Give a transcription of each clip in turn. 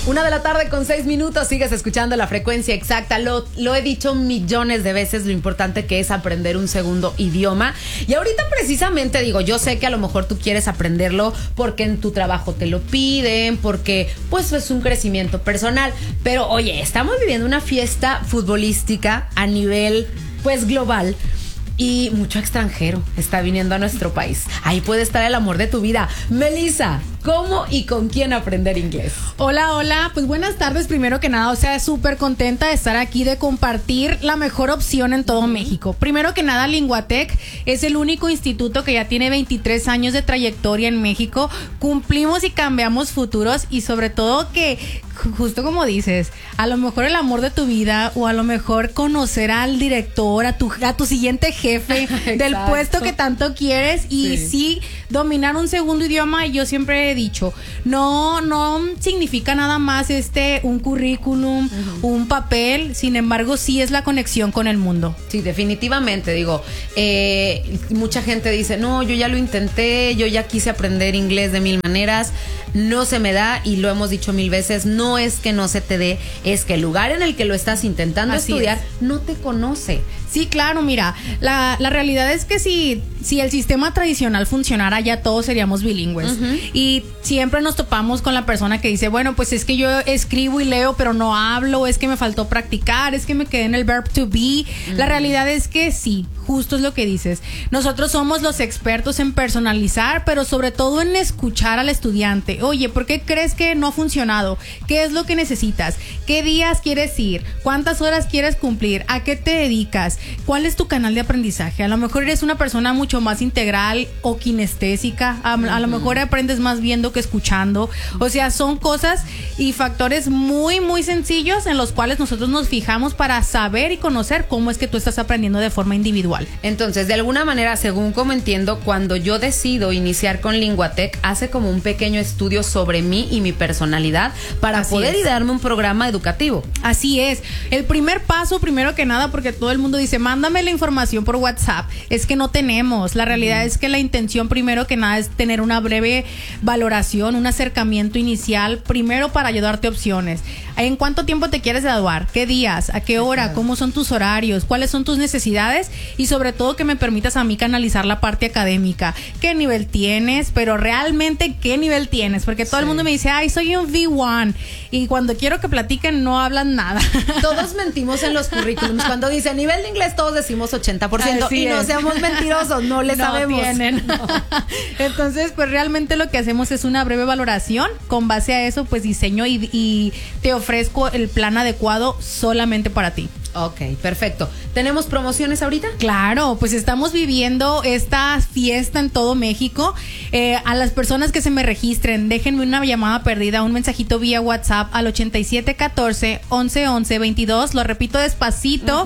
1:06 sigues escuchando La Frecuencia Exacta. Lo he dicho millones de veces, lo importante que es aprender un segundo idioma. Y ahorita precisamente digo, yo sé que a lo mejor tú quieres aprenderlo porque en tu trabajo te lo piden, porque pues es un crecimiento personal. Pero oye, estamos viviendo una fiesta futbolística a nivel pues global. Y mucho extranjero está viniendo a nuestro país. Ahí puede estar el amor de tu vida. Melissa, ¿cómo y con quién aprender inglés? Hola, pues buenas tardes primero que nada, o sea, súper contenta de estar aquí, de compartir la mejor opción en todo México. Primero que nada, Linguatec es el único instituto que ya tiene 23 años de trayectoria en México. Cumplimos y cambiamos futuros y sobre todo que, justo como dices, a lo mejor el amor de tu vida o a lo mejor conocer al director, a tu siguiente jefe del puesto que tanto quieres y sí dominar un segundo idioma. Yo siempre he dicho, no significa nada más un currículum, un papel, sin embargo sí es la conexión con el mundo. Sí, definitivamente, digo, mucha gente dice, no, yo ya lo intenté, yo ya quise aprender inglés de 1000 maneras, no se me da, y lo hemos dicho 1000 veces, no es que no se te dé, es que el lugar en el que lo estás intentando estudiar no te conoce. Sí, claro, mira, la realidad es que si el sistema tradicional funcionara, ya todos seríamos bilingües. Y siempre nos topamos con la persona que dice, bueno, pues es que yo escribo y leo, pero no hablo, es que me faltó practicar, es que me quedé en el verb to be. La realidad es que sí, justo es lo que dices. Nosotros somos los expertos en personalizar, pero sobre todo en escuchar al estudiante. Oye, ¿por qué crees que no ha funcionado? ¿Qué es lo que necesitas? ¿Qué días quieres ir? ¿Cuántas horas quieres cumplir? ¿A qué te dedicas? ¿Cuál es tu canal de aprendizaje? A lo mejor eres una persona mucho más integral o kinestésica. A lo mejor aprendes más viendo que escuchando. O sea, son cosas y factores muy, muy sencillos en los cuales nosotros nos fijamos para saber y conocer cómo es que tú estás aprendiendo de forma individual. Entonces, de alguna manera, según como entiendo, cuando yo decido iniciar con Linguatec, hace como un pequeño estudio sobre mí y mi personalidad para poder darme un programa educativo. Así es. El primer paso, primero que nada, porque todo el mundo dice, mándame la información por WhatsApp. Es que no tenemos. La realidad es que la intención, primero que nada, es tener una breve valoración, un acercamiento inicial, primero para ayudarte opciones. ¿En cuánto tiempo te quieres graduar? ¿Qué días? ¿A qué hora? ¿Cómo son tus horarios? ¿Cuáles son tus necesidades? Y sobre todo que me permitas a mí canalizar la parte académica. ¿Qué nivel tienes? Pero realmente, ¿qué nivel tienes? Porque todo el mundo me dice, ay, soy un V1. Y cuando quiero que platiquen, no hablan nada. Todos mentimos en los currículums. Cuando dicen nivel de inglés, todos decimos 80%. Así y no seamos mentirosos, no le sabemos. No. Entonces, pues realmente lo que hacemos es una breve valoración. Con base a eso, pues diseño y te ofrezco el plan adecuado solamente para ti. Ok, perfecto. ¿Tenemos promociones ahorita? Claro, pues estamos viviendo esta fiesta en todo México. A las personas que se me registren, déjenme una llamada perdida, un mensajito vía WhatsApp al 8714-1111-22. Lo repito despacito,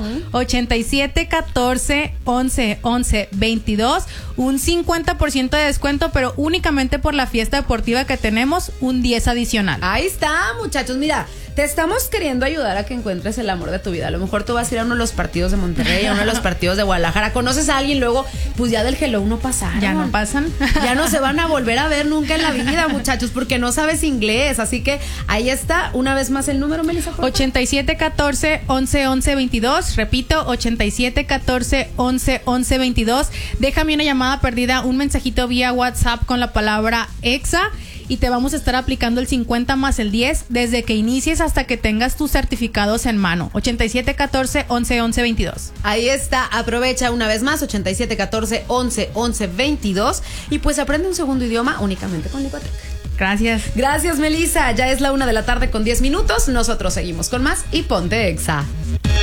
8714-1111-22. Un 50% de descuento, pero únicamente por la fiesta deportiva que tenemos, un 10 adicional. Ahí está, muchachos. Mira, te estamos queriendo ayudar a que encuentres el amor de tu vida. A lo mejor tú vas a ir a uno de los partidos de Monterrey, a uno de los partidos de Guadalajara. Conoces a alguien, luego, pues ya del hello no pasaron. Ya no pasan. Ya no se van a volver a ver nunca en la vida, muchachos, porque no sabes inglés. Así que ahí está, una vez más el número, Melissa. 8714-1111-22. Repito, 8714-1111-22. Déjame una llamada perdida, un mensajito vía WhatsApp con la palabra EXA. Y te vamos a estar aplicando el 50 más el 10 desde que inicies hasta que tengas tus certificados en mano. 8714-1111-22. Ahí está, aprovecha una vez más, 8714-1111-22. Y pues aprende un segundo idioma únicamente con Linguatec. Gracias. Gracias, Melissa. Ya es la 1:10 p.m. Nosotros seguimos con más y ponte Exa.